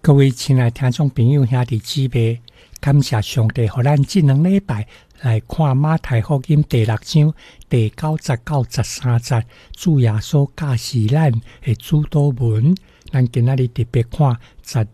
各位亲爱听众朋友兄弟姊妹，感谢上帝让咱这2礼拜来看马太福音第6章第90到13节，主耶稣教示咱的主祷文。咱今仔日特别看